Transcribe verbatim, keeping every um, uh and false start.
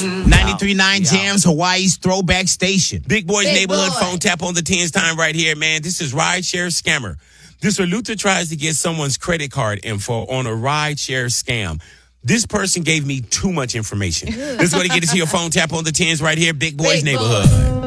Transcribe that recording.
ninety-three point nine Jams, Hawaii's throwback station. Big Boy's Big Neighborhood Boy. phone tap on the tens time right here, man. This is Rideshare Scammer. This where Luther tries to get someone's credit card info on a rideshare scam. This person gave me too much information. This is going to get into your phone tap on the tens right here, Big Boy's Big Boy. Neighborhood.